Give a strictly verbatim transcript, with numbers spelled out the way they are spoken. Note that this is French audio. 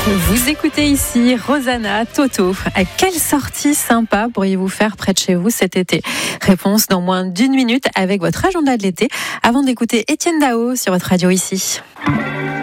Vous écoutez ici Rosanna, Toto. Quelle sortie sympa pourriez-vous faire près de chez vous cet été? Réponse dans moins d'une minute avec votre agenda de l'été. Avant d'écouter Étienne Dao sur votre radio ici.